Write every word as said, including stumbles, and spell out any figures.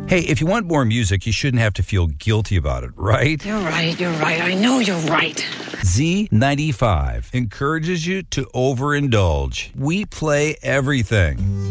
Hey, if you want more music, you shouldn't have to feel guilty about it, right? You're right, you're right. I know you're right. Z ninety-five encourages you to overindulge. We play everything.